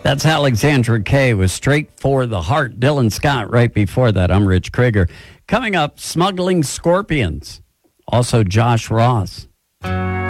That's Alexandra Kay with Straight for the Heart. Dylan Scott right before that. I'm Rich Krieger. Coming up, Smuggling Scorpions. Also Josh Ross.